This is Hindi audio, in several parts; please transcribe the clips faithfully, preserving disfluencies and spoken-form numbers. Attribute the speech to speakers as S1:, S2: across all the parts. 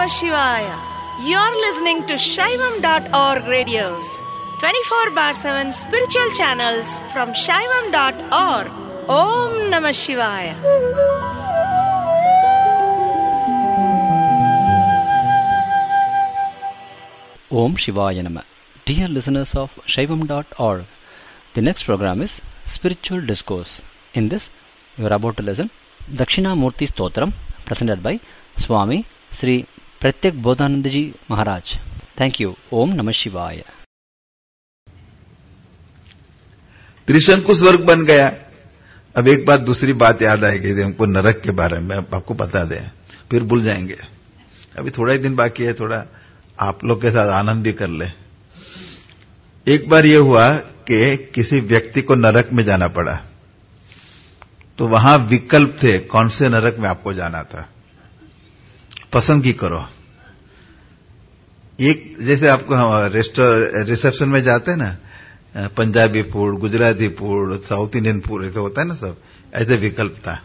S1: Namah Shivaya. You're listening to Shaivam dot org radios, twenty-four bar seven spiritual channels from Shaivam dot org. Om Namah Shivaya.
S2: Om Shivaya Nama. Dear listeners of Shaivam dot org, the next program is Spiritual Discourse. In this, you are about to listen Dakshinamurti Stotram, presented by Swami Sri Pratyak Bodhanandaji Maharaj. Thank you. Om Namah Shivaya.
S3: त्रिशंकु स्वर्ग बन गया। अब एक बात दूसरी बात याद आएगी हमको नरक के बारे में, आपको बता दें, फिर भूल जाएंगे। अभी थोड़ा ही दिन बाकी है, थोड़ा आप लोग के साथ आनंद भी कर ले। एक बार यह हुआ कि किसी व्यक्ति को नरक में जाना पड़ा, तो वहां विकल्प थे कौन से नरक में आपको जाना था, पसंद की करो। एक जैसे आपको रेस्टोरेंट रिसेप्शन में जाते हैं ना, Punjabi food, Gujarati food, south Indian food ऐसे होता है ना, सब ऐसे विकल्प था।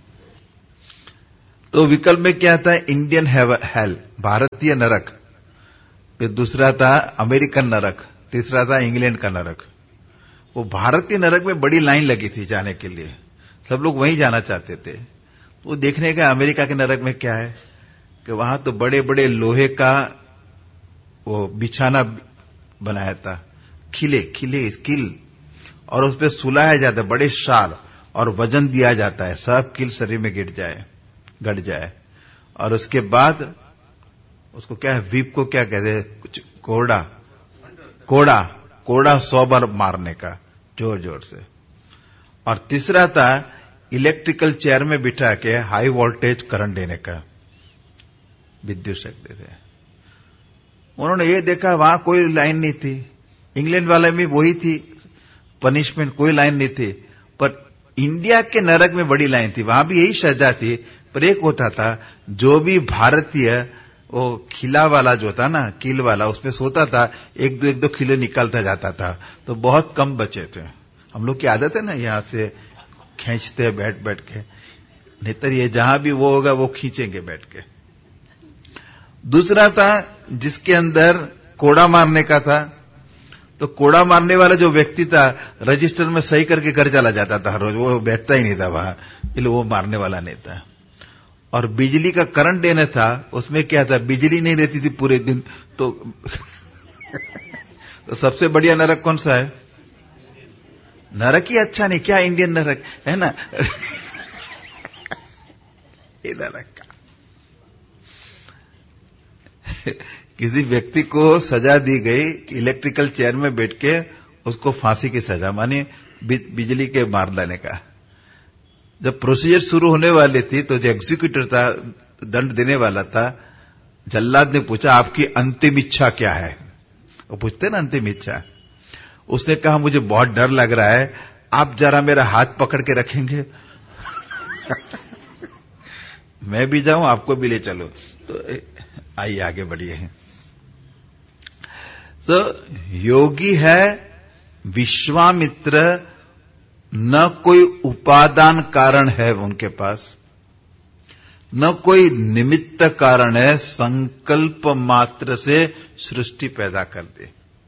S3: तो विकल्प में क्या था, इंडियन हेल, भारतीय नरक, फिर दूसरा था अमेरिकन नरक, तीसरा था इंग्लैंड का नरक। वो भारतीय नरक में बड़ी लाइन लगी थी जाने के लिए, सब लोग वहीं जाना चाहते थे। तो वो देखने का अमेरिका के नरक में क्या है कि वहां तो बड़े बड़े लोहे का वो बिछाना बनाया था, खिले खिले किल, और उस पर सुलाया जाता है बड़े शाल, और वजन दिया जाता है, सब किल शरीर में गिर जाए गड़ जाए। और उसके बाद उसको क्या है, वीप को क्या कहते हैं, कुछ कोड़ा कोड़ा कोड़ा सौ बार मारने का जोर जोर से। और तीसरा था इलेक्ट्रिकल चेयर में बिठा के हाई वोल्टेज करंट देने का, विद्युत शक्ति से। उन्होंने ये देखा वहां कोई लाइन नहीं थी, इंग्लैंड वाले में वही थी पनिशमेंट, कोई लाइन नहीं थी। पर इंडिया के नरक में बड़ी लाइन थी, वहां भी यही सजा थी। पर एक होता था जो भी भारतीय वो खिला वाला जो था ना, कील वाला, उसमें सोता था, एक दो एक दो खिले निकालता जाता था, तो बहुत कम बचे थे। हम लोग की आदत है ना, यहां से खींचते बैठ बैठ के, नहीं तो ये जहां भी वो होगा वो खींचेंगे बैठ के। दूसरा था जिसके अंदर कोड़ा मारने का था, तो कोड़ा मारने वाला जो व्यक्ति था रजिस्टर में सही करके घर चला जाता था हर रोज, वो बैठता ही नहीं था वहां, इसलिए वो मारने वाला नहीं था। और बिजली का करंट देना था, उसमें क्या था, बिजली नहीं रहती थी पूरे दिन, तो, तो सबसे बढ़िया नरक कौन सा है, नरक ही अच्छा नहीं क्या, इंडियन नरक है ना। ये नरक का किसी व्यक्ति को सजा दी गई कि इलेक्ट्रिकल चेयर में बैठ के उसको फांसी की सजा, माने बिजली के मार डालने का। जब प्रोसीजर शुरू होने वाली थी तो जो एग्जीक्यूटर था, दंड देने वाला था, जल्लाद ने पूछा आपकी अंतिम इच्छा क्या है, वो पूछते ना अंतिम इच्छा। उसने कहा मुझे बहुत डर लग रहा है, आप जरा मेरा हाथ पकड़ के रखेंगे। मैं भी जाऊं, आपको भी ले चलो। तो आइए आगे बढ़िए। तो योगी है विश्वामित्र, न कोई उपादान कारण है उनके पास, न कोई निमित्त कारण है, संकल्प मात्र से सृष्टि पैदा कर दे।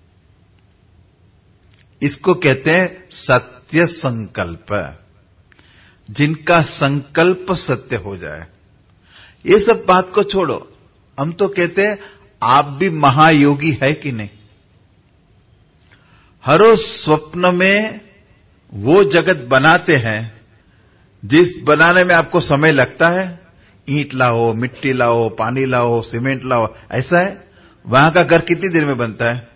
S3: इसको कहते हैं सत्य संकल्प, जिनका संकल्प सत्य हो जाए। ये सब बात को छोड़ो, हम तो कहते हैं आप भी महायोगी है कि नहीं। हर रोज स्वप्न में वो जगत बनाते हैं जिस बनाने में आपको समय लगता है, ईंट लाओ, मिट्टी लाओ, पानी लाओ, सीमेंट लाओ, ऐसा है। वहां का घर कितनी देर में बनता है,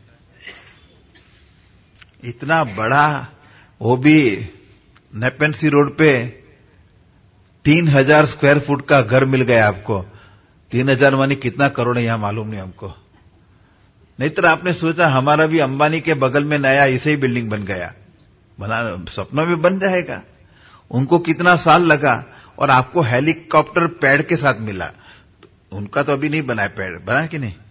S3: इतना बड़ा, वो भी नेपेंसी रोड पे तीन हजार स्क्वायर फुट का घर मिल गया आपको। तीन हजार मानी कितना करोड़ है यहां मालूम नहीं हमको। नहीं तो आपने सोचा हमारा भी अंबानी के बगल में नया ऐसे ही बिल्डिंग बन गया, बना सपनों में बन जाएगा। उनको कितना साल लगा, और आपको हेलीकॉप्टर पैड के साथ मिला। उनका तो अभी नहीं बना है पैड, बना है कि नहीं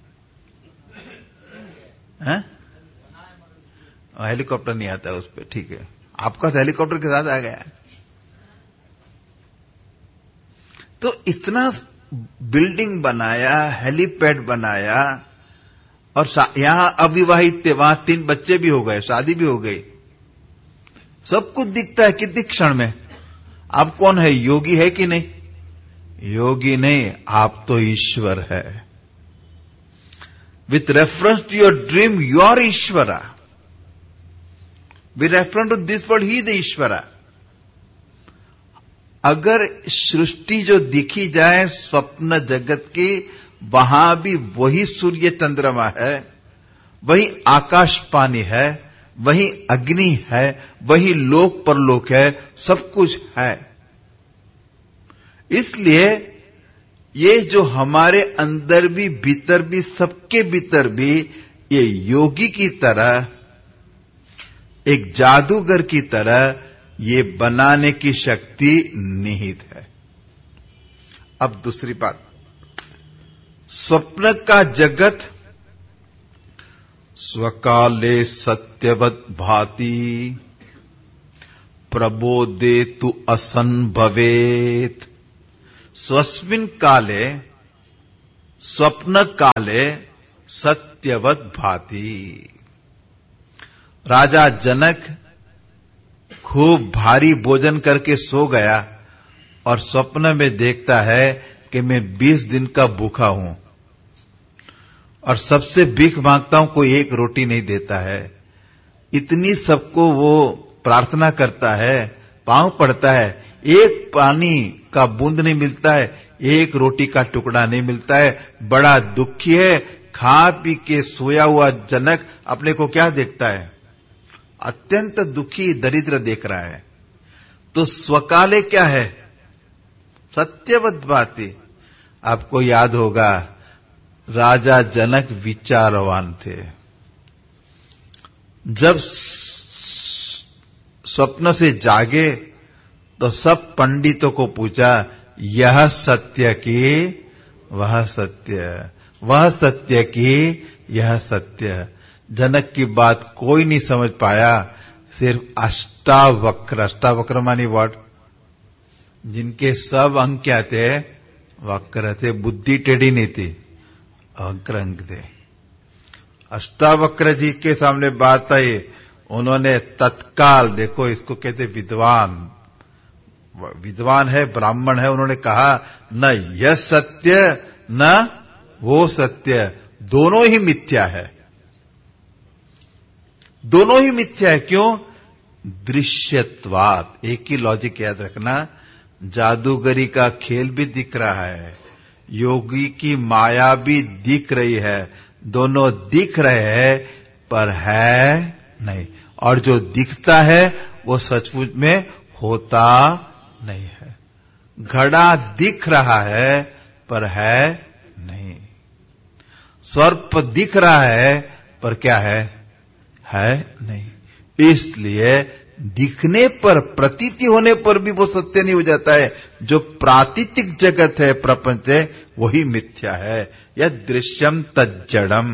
S3: है? हेलीकॉप्टर नहीं आता उस पर, ठीक है, आपका तो हेलीकॉप्टर के साथ आ गया। तो इतना बिल्डिंग बनाया, हेलीपैड बनाया, और यहां अविवाहित थे, वहां तीन बच्चे भी हो गए, शादी भी हो गई, सब कुछ दिखता है कितनी क्षण में। आप कौन है? योगी है कि नहीं? योगी नहीं, आप तो ईश्वर है। With reference to your dream you are ईश्वरा। With reference to this world he the ईश्वरा। अगर सृष्टि जो दिखी जाए स्वप्न जगत की, वहां भी वही सूर्य चंद्रमा है, वही आकाश पानी है, वही अग्नि है, वही लोक परलोक है, सब कुछ है। इसलिए ये जो हमारे अंदर भी, भीतर भी, सबके भीतर भी ये योगी की तरह, एक जादूगर की तरह ये बनाने की शक्ति निहित है। अब दूसरी बात, स्वप्न का जगत स्वकाले सत्यवत भाति प्रबोधेतु असंभवेत। स्वस्मिन् काले स्वप्न काले सत्यवत भाति। राजा जनक खूब भारी भोजन करके सो गया और स्वप्न में देखता है कि मैं बीस दिन का भूखा हूं और सबसे भीख मांगता हूं, कोई एक रोटी नहीं देता है। इतनी सबको वो प्रार्थना करता है, पांव पड़ता है, एक पानी का बूंद नहीं मिलता है, एक रोटी का टुकड़ा नहीं मिलता है, बड़ा दुखी है। खा पी के सोया हुआ जनक अपने को क्या देखता है? अत्यंत दुखी दरिद्र देख रहा है। तो स्वकाले क्या है? सत्यवत भाति। आपको याद होगा राजा जनक विचारवान थे। जब स्वप्न से जागे तो सब पंडितों को पूछा, यह सत्य की वह सत्य, वह सत्य की यह सत्य। जनक की बात कोई नहीं समझ पाया, सिर्फ अष्टावक्र, अष्टावक्र मानी वर्ड, जिनके सब अंक क्या थे? वक्र थे, बुद्धि टेढ़ी नहीं थी, वक्र अंक थे। अष्टावक्र जी के सामने बात आई, उन्होंने तत्काल, देखो इसको कहते विद्वान, विद्वान है, ब्राह्मण है, उन्होंने कहा न यह सत्य न वो सत्य, दोनों ही मिथ्या है, दोनों ही मिथ्या है। क्यों? दृश्यत्वात्। एक ही लॉजिक याद रखना, जादूगरी का खेल भी दिख रहा है, योगी की माया भी दिख रही है, दोनों दिख रहे हैं पर है नहीं, और जो दिखता है वो सचमुच में होता नहीं है। घड़ा दिख रहा है पर है नहीं, सर्प दिख रहा है पर क्या है? है नहीं। इसलिए दिखने पर, प्रतीति होने पर भी वो सत्य नहीं हो जाता है। जो प्रातीतिक जगत है, प्रपंच है, वही मिथ्या है। यह दृश्यम तज्जड़म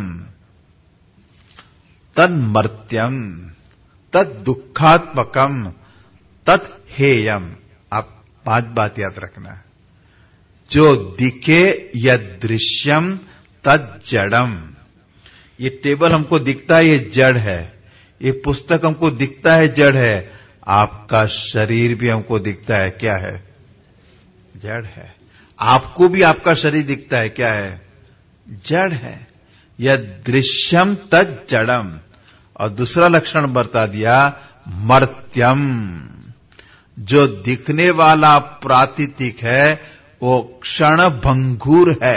S3: तन्मर्त्यम तद दुखात्मकम तत् हेयम। आप पांच बात याद रखना। जो दिखे यह दृश्यम तज्जड़म, ये टेबल हमको दिखता है ये जड़ है, ये पुस्तक हमको दिखता है जड़ है, आपका शरीर भी हमको दिखता है क्या है? जड़ है। आपको भी आपका शरीर दिखता है क्या है? जड़ है। यह दृश्यम तज्जड़म। और दूसरा लक्षण बता दिया मर्त्यम। जो दिखने वाला प्रातीतिक है वो क्षण भंगुर है,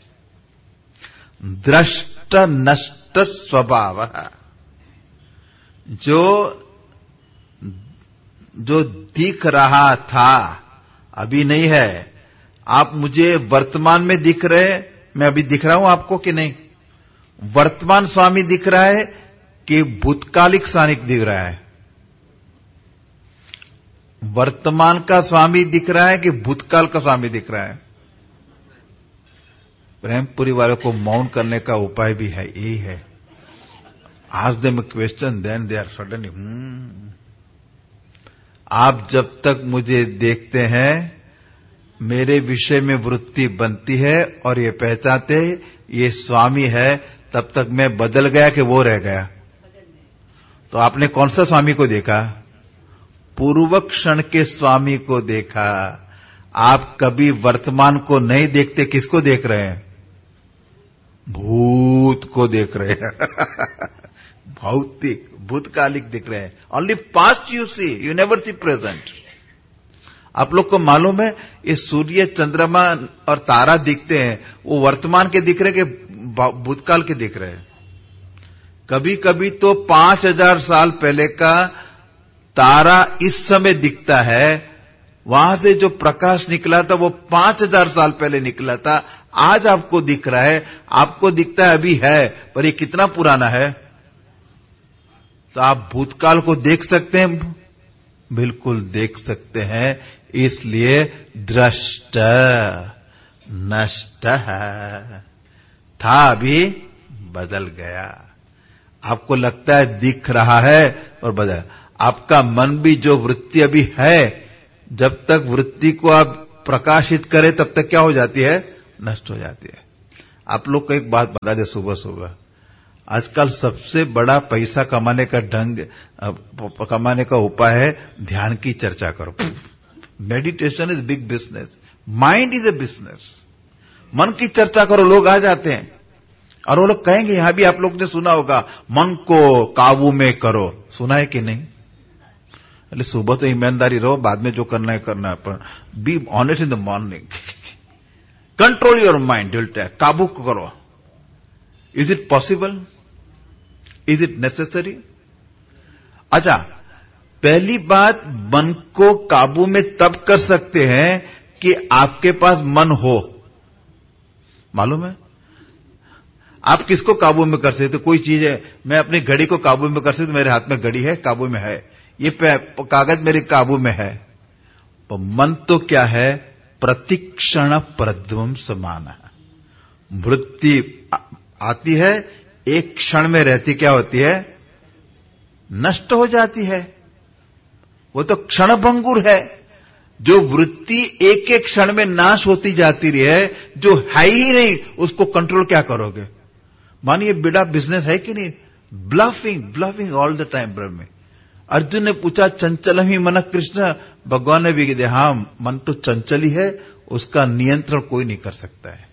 S3: दृष्ट नष्ट स्वभाव। जो जो दिख रहा था अभी नहीं है। आप मुझे वर्तमान में दिख रहे, मैं अभी दिख रहा हूं आपको कि नहीं? वर्तमान स्वामी दिख रहा है कि भूतकालिक स्वामी दिख रहा है? वर्तमान का स्वामी दिख रहा है कि भूतकाल का स्वामी दिख रहा है? प्रेमपुरी वालों को मौन करने का उपाय भी है, यही है। Ask them a question, then they are suddenly हम्म। आप जब तक मुझे देखते हैं मेरे विषय में वृत्ति बनती है और ये पहचानते ये स्वामी है, तब तक मैं बदल गया कि वो रह गया। तो आपने कौन सा स्वामी को देखा? पूर्व क्षण के स्वामी को देखा। आप कभी वर्तमान को नहीं देखते, किसको देख रहे हैं? भूत को देख रहे हैं। भौतिक भूतकालिक दिख रहे हैं। Only past you see, you never see present. आप लोग को मालूम है ये सूर्य, चंद्रमा और तारा दिखते हैं, वो वर्तमान के दिख रहे हैं कि भूतकाल के दिख रहे हैं? कभी कभी तो पांच हजार साल पहले का तारा इस समय दिखता है, वहां से जो प्रकाश निकला था वो पांच हजार साल पहले निकला था, आज आपको दिख रहा है। आपको दिखता है अभी है, पर ये कितना पुराना है? तो आप भूतकाल को देख सकते हैं? बिल्कुल देख सकते हैं। इसलिए दृष्ट नष्ट है, था अभी बदल गया। आपको लगता है दिख रहा है और बदल। आपका मन भी जो वृत्ति अभी है, जब तक वृत्ति को आप प्रकाशित करें तब तक क्या हो जाती है? नष्ट हो जाती है। आप लोग को एक बात बता दे, सुबह सुबह आजकल सबसे बड़ा पैसा कमाने का ढंग, कमाने का उपाय है ध्यान की चर्चा करो। Meditation is big business, mind is a business. मन की चर्चा करो, लोग आ जाते हैं और वो लोग कहेंगे, यहां भी आप लोग ने सुना होगा, मन को काबू में करो। सुना है कि नहीं? अरे सुबह तो ईमानदारी रहो, बाद में जो करना है करना है, पर be honest in the morning. Control your mind, काबू करो। Is it possible? Is it necessary? अच्छा, पहली बात, मन को काबू में तब कर सकते हैं कि आपके पास मन हो। मालूम है? आप किसको काबू में कर सकते? कोई चीज है, मैं अपनी घड़ी को काबू में कर सकता, मेरे हाथ में घड़ी है, काबू में है, ये कागज मेरे काबू में है। तो मन तो क्या है? प्रतिक्षण प्रध्वम समान है। वृत्ति आती है, एक क्षण में रहती, क्या होती है? नष्ट हो जाती है। वो तो क्षणभंगुर है। जो वृत्ति एक एक क्षण में नाश होती जाती रही है, जो है ही नहीं, उसको कंट्रोल क्या करोगे? मानिए बड़ा बिजनेस है कि नहीं? Bluffing bluffing all the time. ब्रह्म में अर्जुन ने पूछा, चंचल ही मन कृष्ण, भगवान ने भी कहा, हां मन तो चंचल ही है, उसका नियंत्रण कोई नहीं कर सकता है।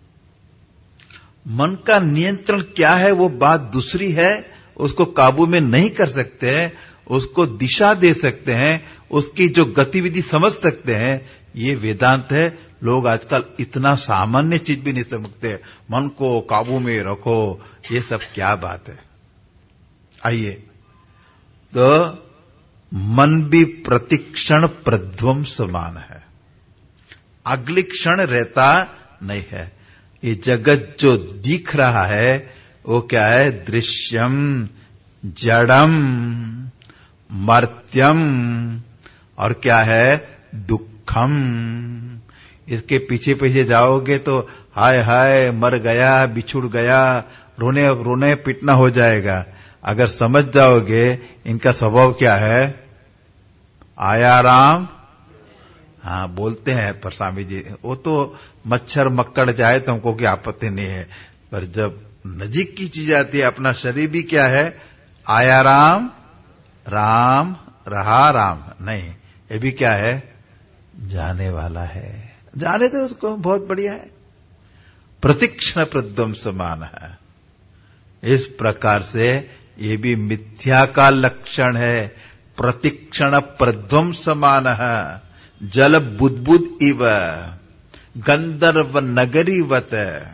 S3: मन का नियंत्रण क्या है वो बात दूसरी है, उसको काबू में नहीं कर सकते हैं, उसको दिशा दे सकते हैं, उसकी जो गतिविधि समझ सकते हैं, ये वेदांत है। लोग आजकल इतना सामान्य चीज भी नहीं समझते, मन को काबू में रखो, ये सब क्या बात है? आइए, तो मन भी प्रतिक्षण प्रध्वम समान है, अगले क्षण रहता नहीं है। ये जगत जो दिख रहा है वो क्या है? दृश्यम जड़म मर्त्यम, और क्या है? दुखम। इसके पीछे पीछे जाओगे तो हाय हाय मर गया, बिछुड़ गया, रोने रोने पिटना हो जाएगा। अगर समझ जाओगे इनका स्वभाव क्या है? आया राम, हाँ बोलते हैं पर स्वामी जी वो तो मच्छर मक्कड़ जाए तो हमको कोई आपत्ति नहीं है, पर जब नजीक की चीज आती है, अपना शरीर भी क्या है? आया राम, राम रहा राम नहीं, ये भी क्या है? जाने वाला है। जाने तो उसको, बहुत बढ़िया है। प्रतिक्षण प्रध्वम समान है। इस प्रकार से ये भी मिथ्या का लक्षण है। प्रतिक्षण प्रध्वम समान है। जल बुद्बुद इव गंधर्व नगरीवत,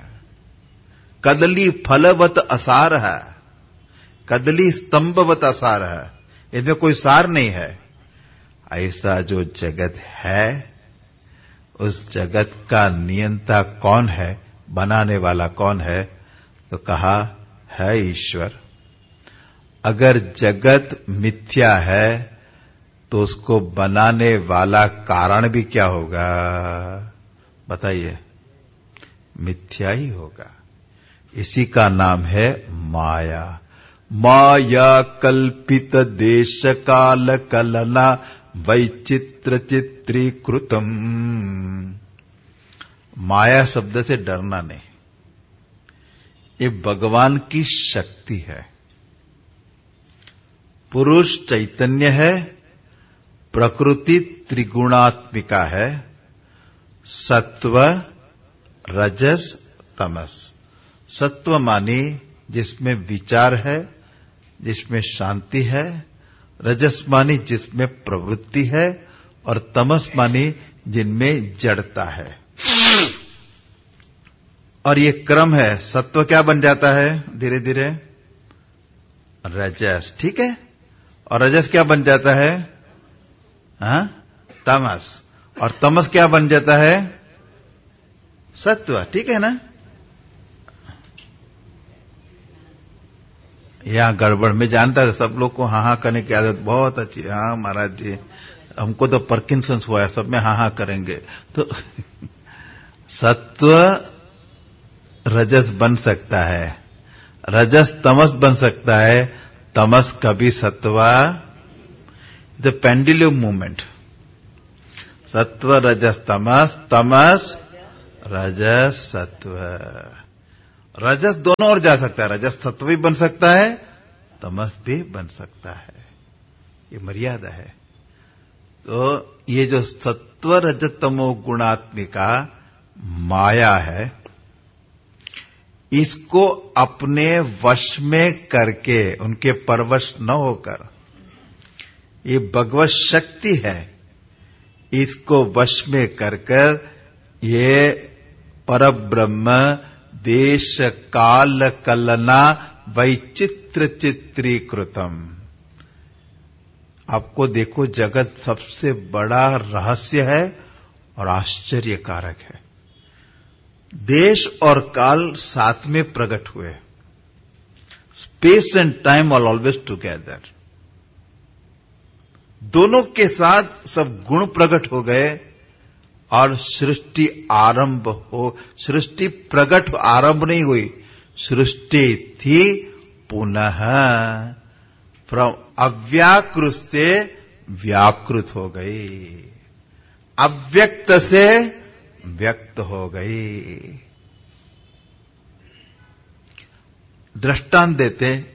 S3: कदली फलवत असार है, कदली स्तंभवत असार है, इसमें कोई सार नहीं है। ऐसा जो जगत है, उस जगत का नियंता कौन है? बनाने वाला कौन है? तो कहा है ईश्वर। अगर जगत मिथ्या है तो उसको बनाने वाला कारण भी क्या होगा? बताइए, मिथ्या ही होगा। इसी का नाम है माया। माया कल्पित देश काल कलना वैचित्र चित्रीकृतम। माया शब्द से डरना नहीं, ये भगवान की शक्ति है। पुरुष चैतन्य है, प्रकृति त्रिगुणात्मिका है, सत्व रजस तमस। सत्व मानी जिसमें विचार है, जिसमें शांति है, रजस मानी जिसमें प्रवृत्ति है, और तमस मानी जिनमें जड़ता है। और ये क्रम है, सत्व क्या बन जाता है धीरे धीरे? रजस, ठीक है। और रजस क्या बन जाता है? हाँ, तमस। और तमस क्या बन जाता है? सत्व, ठीक है ना। यहां गड़बड़ में जानता था, सब लोग को हाँ हाँ करने की आदत बहुत अच्छी है। हाँ महाराज जी, हमको तो पार्किंसंस हुआ है, सब में हाँ हाँ करेंगे। तो सत्व रजस बन सकता है, रजस तमस बन सकता है, तमस कभी सत्वा। द पेंडुलम मूवमेंट, सत्व रजस तमस, तमस रजस सत्व। रजस दोनों ओर जा सकता है, रजस सत्व भी बन सकता है, तमस भी बन सकता है, ये मर्यादा है। तो ये जो सत्व रजतमो गुणात्मिका माया है, इसको अपने वश में करके, उनके परवश न होकर, ये भगवत शक्ति है, इसको वश में कर कर ये परब्रह्म देश काल कलना वैचित्र चित्रीकृतम। आपको देखो, जगत सबसे बड़ा रहस्य है और आश्चर्यकारक है। देश और काल साथ में प्रकट हुए, space and time are always together. दोनों के साथ सब गुण प्रकट हो गए और सृष्टि आरंभ हो। सृष्टि प्रकट आरंभ नहीं हुई, सृष्टि थी पुनः, फ्रॉम अव्याकृत से व्याकृत हो गई, अव्यक्त से व्यक्त हो गई। दृष्टांत देते